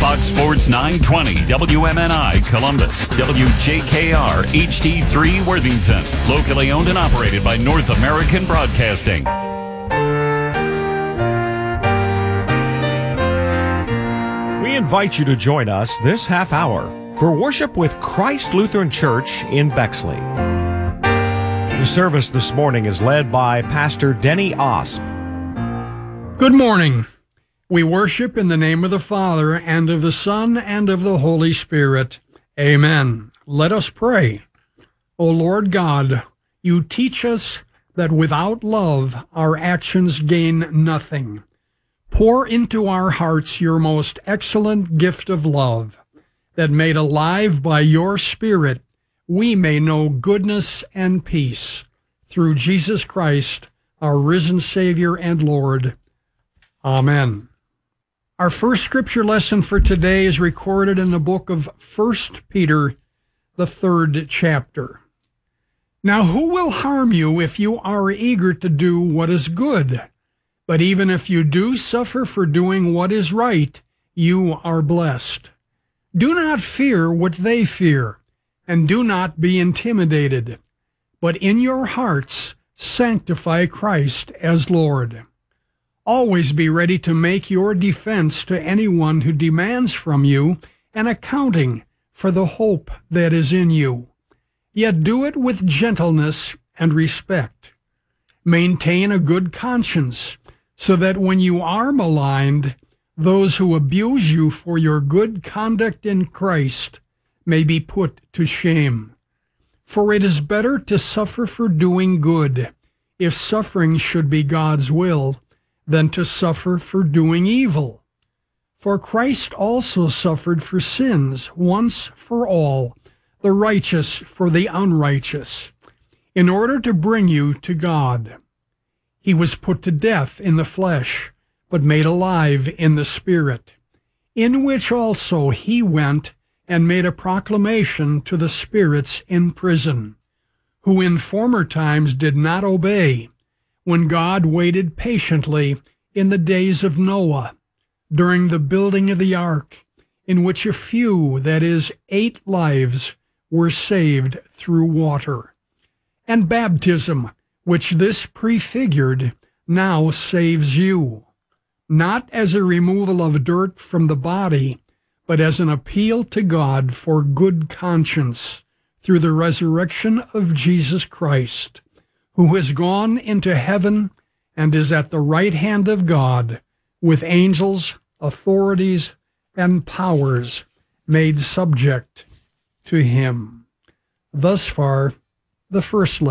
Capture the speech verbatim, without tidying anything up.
Fox Sports nine twenty, W M N I Columbus, W J K R H D three Worthington, locally owned and operated by North American Broadcasting. We invite you to join us this half hour for worship with Christ Lutheran Church in Bexley. The service this morning is led by Pastor Denny Osp. Good morning. We worship in the name of the Father, and of the Son, and of the Holy Spirit. Amen. Let us pray. O Lord God, you teach us that without love our actions gain nothing. Pour into our hearts your most excellent gift of love, that made alive by your Spirit, we may know goodness and peace. Through Jesus Christ, our risen Savior and Lord. Amen. Our first scripture lesson for today is recorded in the book of First Peter, the third chapter. Now who will harm you if you are eager to do what is good? But even if you do suffer for doing what is right, you are blessed. Do not fear what they fear, and do not be intimidated, but in your hearts sanctify Christ as Lord. Always be ready to make your defense to anyone who demands from you an accounting for the hope that is in you. Yet do it with gentleness and respect. Maintain a good conscience, so that when you are maligned, those who abuse you for your good conduct in Christ may be put to shame. For it is better to suffer for doing good, if suffering should be God's will, than to suffer for doing evil. For Christ also suffered for sins once for all, the righteous for the unrighteous, in order to bring you to God. He was put to death in the flesh, but made alive in the Spirit, in which also he went and made a proclamation to the spirits in prison, who in former times did not obey, when God waited patiently in the days of Noah, during the building of the ark, in which a few, that is, eight lives, were saved through water. And baptism, which this prefigured, now saves you, not as a removal of dirt from the body, but as an appeal to God for good conscience through the resurrection of Jesus Christ, who has gone into heaven and is at the right hand of God, with angels, authorities, and powers made subject to him. Thus far, the first lesson.